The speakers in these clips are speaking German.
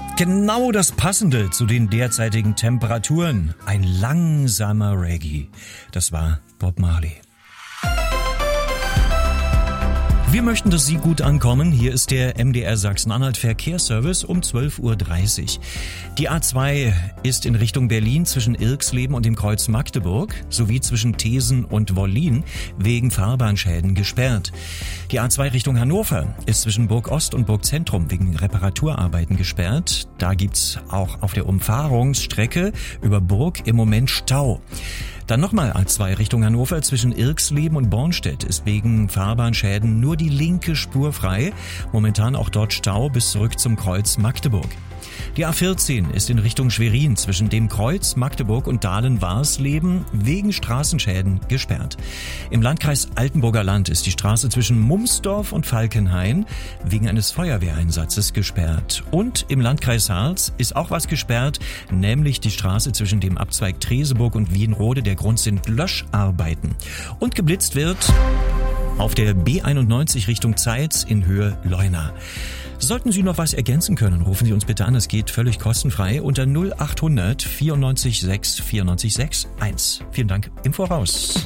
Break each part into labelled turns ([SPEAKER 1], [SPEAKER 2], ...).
[SPEAKER 1] Genau das Passende zu den derzeitigen Temperaturen. Ein langsamer Reggae. Das war Bob Marley. Wir möchten, dass Sie gut ankommen. Hier ist der MDR Sachsen-Anhalt Verkehrsservice um 12.30 Uhr. Die A2 ist in Richtung Berlin zwischen Irxleben und dem Kreuz Magdeburg sowie zwischen Thesen und Wollin wegen Fahrbahnschäden gesperrt. Die A2 Richtung Hannover ist zwischen Burg Ost und Burg Zentrum wegen Reparaturarbeiten gesperrt. Da gibt's auch auf der Umfahrungsstrecke über Burg im Moment Stau. Dann nochmal A2 Richtung Hannover zwischen Irxleben und Bornstedt ist wegen Fahrbahnschäden nur die linke Spur frei. Momentan auch dort Stau bis zurück zum Kreuz Magdeburg. Die A14 ist in Richtung Schwerin zwischen dem Kreuz Magdeburg und Dahlen-Warsleben wegen Straßenschäden gesperrt. Im Landkreis Altenburger Land ist die Straße zwischen Mumsdorf und Falkenhain wegen eines Feuerwehreinsatzes gesperrt. Und im Landkreis Harz ist auch was gesperrt, nämlich die Straße zwischen dem Abzweig Treseburg und Wienrode. Der Grund sind Löscharbeiten. Und geblitzt wird auf der B91 Richtung Zeitz in Höhe Leuna. Sollten Sie noch was ergänzen können, rufen Sie uns bitte an. Es geht völlig kostenfrei unter 0800 94 6 94 6 1. Vielen Dank im Voraus.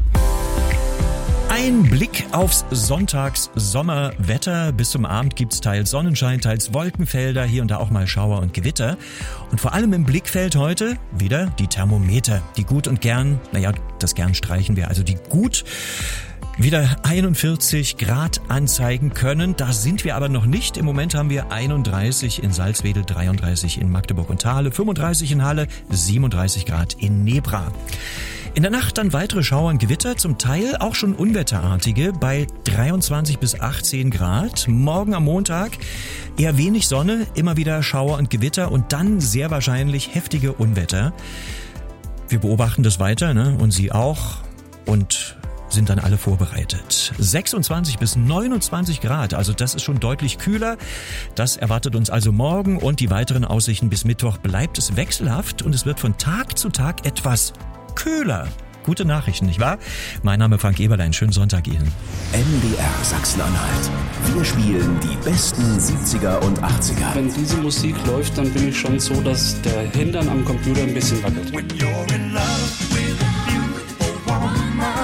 [SPEAKER 1] Ein Blick aufs Sonntags-Sommerwetter. Bis zum Abend gibt's teils Sonnenschein, teils Wolkenfelder, hier und da auch mal Schauer und Gewitter. Und vor allem im Blickfeld heute wieder die Thermometer, die gut und gern, das gern streichen wir, also die gut wieder 41 Grad anzeigen können. Da sind wir aber noch nicht. Im Moment haben wir 31 in Salzwedel, 33 in Magdeburg und Thale, 35 in Halle, 37 Grad in Nebra. In der Nacht dann weitere Schauer und Gewitter, zum Teil auch schon unwetterartige bei 23 bis 18 Grad. Morgen am Montag eher wenig Sonne, immer wieder Schauer und Gewitter und dann sehr wahrscheinlich heftige Unwetter. Wir beobachten das weiter, und Sie auch, und sind dann alle vorbereitet. 26 bis 29 Grad, also das ist schon deutlich kühler. Das erwartet uns also morgen und die weiteren Aussichten bis Mittwoch bleibt es wechselhaft und es wird von Tag zu Tag etwas kühler. Gute Nachrichten, nicht wahr? Mein Name ist Frank Eberlein. Schönen Sonntag Ihnen.
[SPEAKER 2] MDR Sachsen-Anhalt. Wir spielen die besten 70er und 80er.
[SPEAKER 3] Wenn diese Musik läuft, dann bin ich schon so, dass der Hintern am Computer ein bisschen wackelt.
[SPEAKER 2] When you're in love with a beautiful woman.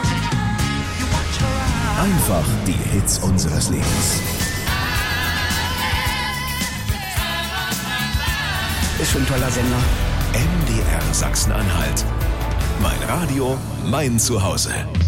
[SPEAKER 2] Einfach die Hits unseres Lebens.
[SPEAKER 4] Ist schon ein toller Sender.
[SPEAKER 2] MDR Sachsen-Anhalt. Mein Radio, mein Zuhause.